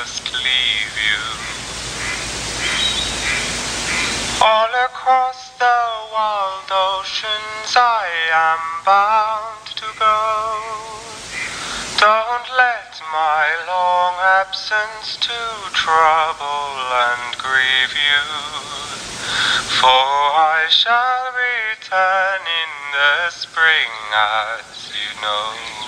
just leave you. All across the wild oceans I am bound to go. Don't let my long absence to trouble and grieve you, for I shall return in the spring, as you know.